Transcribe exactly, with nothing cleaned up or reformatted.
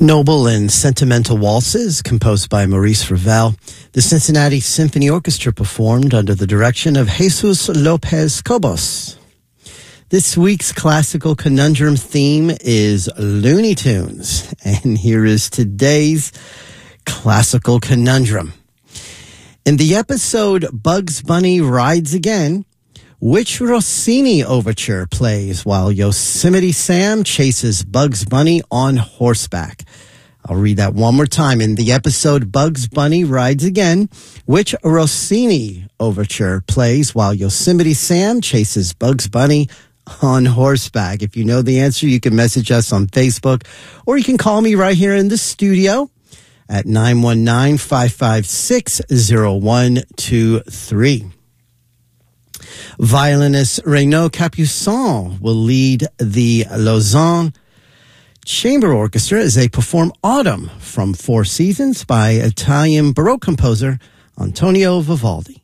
Noble and Sentimental Waltzes, composed by Maurice Ravel. The Cincinnati Symphony Orchestra performed under the direction of Jesus Lopez Cobos. This week's classical conundrum theme is Looney Tunes, and here is today's classical conundrum. In the episode Bugs Bunny Rides Again, which Rossini overture plays while Yosemite Sam chases Bugs Bunny on horseback? I'll read that one more time. In the episode Bugs Bunny Rides Again, which Rossini overture plays while Yosemite Sam chases Bugs Bunny on horseback? If you know the answer, you can message us on Facebook, or you can call me right here in the studio at nine one nine, five five six, zero one two three. Violinist Renaud Capuçon will lead the Lausanne Chamber Orchestra as they perform Autumn from Four Seasons by Italian Baroque composer Antonio Vivaldi.